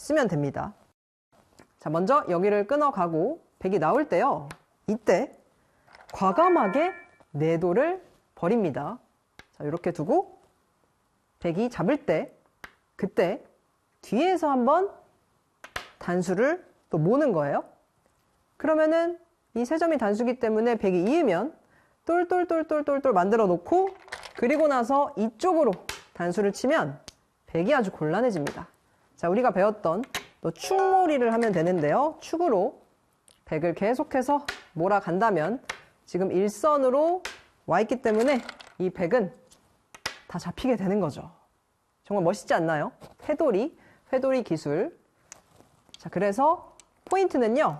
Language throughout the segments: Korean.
쓰면 됩니다. 자, 먼저 여기를 끊어가고 백이 나올 때요. 이때 과감하게 내도를 버립니다. 자, 이렇게 두고 백이 잡을 때 그때 뒤에서 한번 단수를 또 모는 거예요. 그러면은 이 세 점이 단수기 때문에 백이 이으면 똘똘똘똘똘똘 만들어 놓고 그리고 나서 이쪽으로 단수를 치면 백이 아주 곤란해집니다. 자, 우리가 배웠던 또 축몰이를 하면 되는데요. 축으로 백을 계속해서 몰아간다면 지금 일선으로 와 있기 때문에 이 백은 다 잡히게 되는 거죠. 정말 멋있지 않나요? 회돌이 기술. 자, 그래서 포인트는요.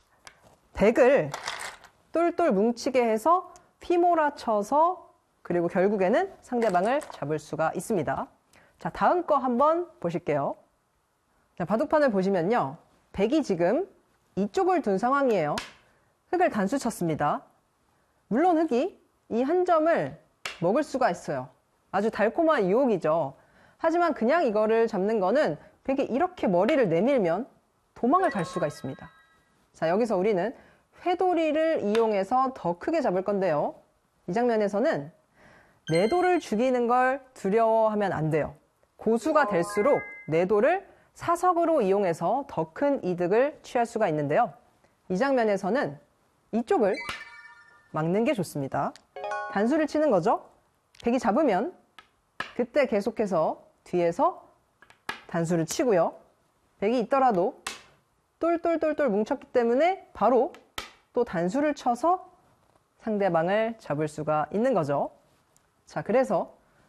백을 똘똘 뭉치게 해서 휘몰아쳐서 그리고 결국에는 상대방을 잡을 수가 있습니다. 자, 다음 거 한번 보실게요. 자, 바둑판을 보시면요. 백이 지금 이쪽을 둔 상황이에요. 흑을 단수 쳤습니다. 물론 흑이 이 한 점을 먹을 수가 있어요. 아주 달콤한 유혹이죠. 하지만 그냥 이거를 잡는 거는 백이 이렇게 머리를 내밀면 도망을 갈 수가 있습니다. 자, 여기서 우리는 회돌이를 이용해서 더 크게 잡을 건데요. 이 장면에서는 내도를 죽이는 걸 두려워하면 안 돼요. 고수가 될수록 내도를 사석으로 이용해서 더 큰 이득을 취할 수가 있는데요. 이 장면에서는 이쪽을 막는 게 좋습니다. 단수를 치는 거죠. 백이 잡으면 그때 계속해서 뒤에서 단수를 치고요. 백이 있더라도 똘똘똘똘 뭉쳤기 때문에 바로 또 단수를 쳐서 상대방을 잡을 수가 있는 거죠. 자, 그래서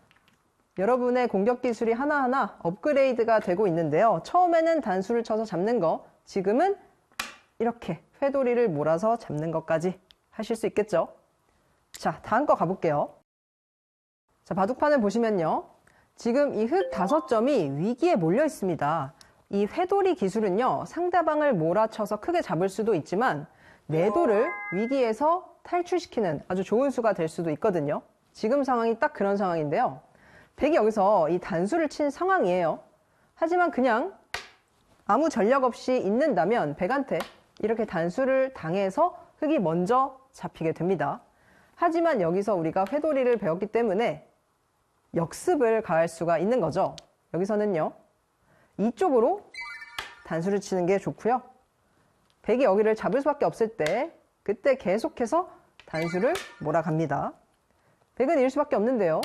여러분의 공격 기술이 하나하나 업그레이드가 되고 있는데요. 처음에는 단수를 쳐서 잡는 거, 지금은 이렇게 회돌이를 몰아서 잡는 것까지 하실 수 있겠죠. 자, 다음 거 가볼게요. 자, 바둑판을 보시면요. 지금 이 흑 5점이 위기에 몰려 있습니다. 이 회돌이 기술은요. 상대방을 몰아쳐서 크게 잡을 수도 있지만 내도를 위기에서 탈출시키는 아주 좋은 수가 될 수도 있거든요. 지금 상황이 딱 그런 상황인데요. 백이 여기서 이 단수를 친 상황이에요. 하지만 그냥 아무 전략 없이 있는다면 백한테 이렇게 단수를 당해서 흑이 먼저 잡히게 됩니다. 하지만 여기서 우리가 회돌이를 배웠기 때문에 역습을 가할 수가 있는 거죠. 여기서는요. 이쪽으로 단수를 치는 게 좋고요. 백이 여기를 잡을 수밖에 없을 때 그때 계속해서 단수를 몰아갑니다. 백은 이길 수밖에 없는데요.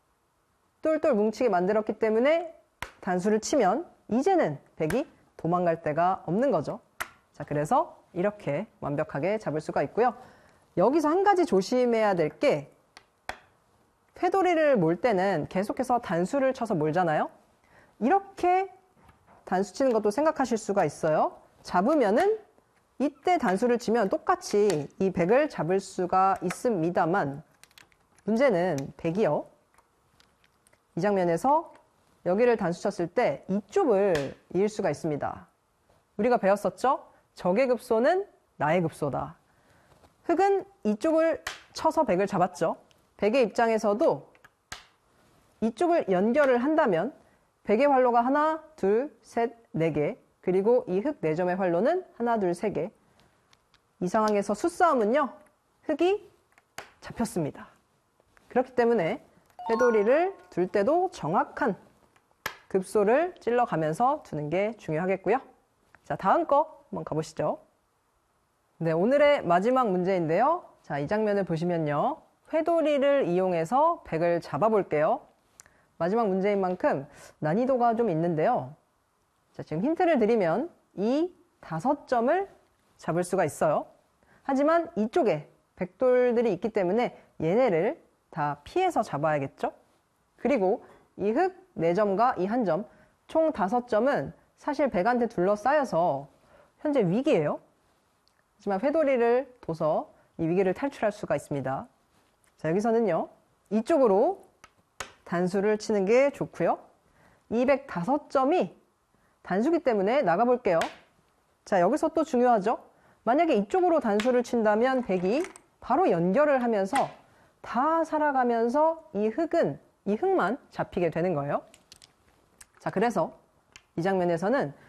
똘똘 뭉치게 만들었기 때문에 단수를 치면 이제는 백이 도망갈 데가 없는 거죠. 자, 그래서 이렇게 완벽하게 잡을 수가 있고요. 여기서 한 가지 조심해야 될 게 회돌이를 몰 때는 계속해서 단수를 쳐서 몰잖아요. 이렇게 단수 치는 것도 생각하실 수가 있어요. 잡으면은 이때 단수를 치면 똑같이 이 백을 잡을 수가 있습니다만 문제는 백이요. 이 장면에서 여기를 단수 쳤을 때 이쪽을 이을 수가 있습니다. 우리가 배웠었죠? 적의 급소는 나의 급소다. 흑은 이쪽을 쳐서 백을 잡았죠. 백의 입장에서도 이쪽을 연결을 한다면 백의 활로가 하나, 둘, 셋, 네 개, 그리고 이 흑 4점의 활로는 하나, 둘, 세 개. 이 상황에서 수싸움은요. 흑이 잡혔습니다. 그렇기 때문에 회돌이를 둘 때도 정확한 급소를 찔러가면서 두는 게 중요하겠고요. 자, 다음 거 한번 가보시죠. 네, 오늘의 마지막 문제인데요. 자, 이 장면을 보시면요. 회돌이를 이용해서 백을 잡아볼게요. 마지막 문제인 만큼 난이도가 좀 있는데요. 자, 지금 힌트를 드리면 이 5점을 잡을 수가 있어요. 하지만 이쪽에 백돌들이 있기 때문에 얘네를 다 피해서 잡아야겠죠? 그리고 이 흑 4점과 이 1점, 총 5점은 사실 백한테 둘러싸여서 현재 위기예요. 하지만 회돌이를 둬서 이 위기를 탈출할 수가 있습니다. 자, 여기서는요. 이쪽으로 단수를 치는 게 좋고요. 205점이 단수기 때문에 나가볼게요. 자, 여기서 또 중요하죠. 만약에 이쪽으로 단수를 친다면 백이 바로 연결을 하면서 다 살아가면서 이 흑만 잡히게 되는 거예요. 자, 그래서 이 장면에서는